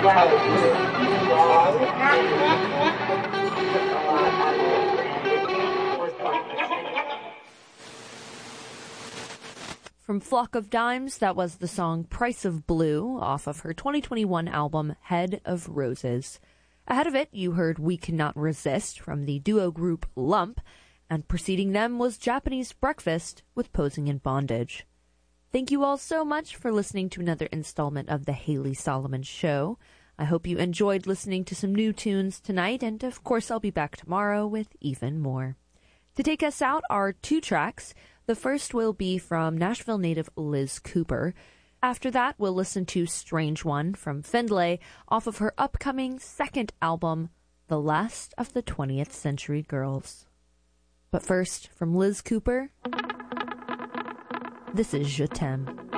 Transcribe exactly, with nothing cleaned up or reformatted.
From Flock of Dimes, that was the song Price of Blue off of her twenty twenty-one album Head of Roses. Ahead of it, you heard We Cannot Resist from the duo group Lump, and preceding them was Japanese Breakfast with Posing in Bondage. Thank you all so much for listening to another installment of the Haley Solomon Show. I hope you enjoyed listening to some new tunes tonight, and of course I'll be back tomorrow with even more. To take us out are two tracks. The first will be from Nashville native Liz Cooper. After that, we'll listen to Strange One from Findlay off of her upcoming second album, The Last of the twentieth Century Girls. But first, from Liz Cooper, this is Je T'aime.